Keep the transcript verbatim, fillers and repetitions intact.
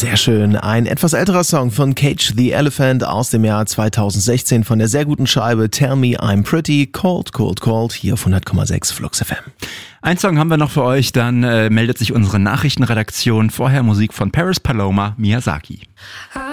Sehr schön. Ein etwas älterer Song von Cage the Elephant aus dem Jahr zweitausendsechzehn von der sehr guten Scheibe Tell Me I'm Pretty, Cold, Cold, Cold, hier auf hundert Komma sechs Flux F M. Ein Song haben wir noch für euch, dann äh, meldet sich unsere Nachrichtenredaktion. Vorher Musik von Paris Paloma, Miyazaki.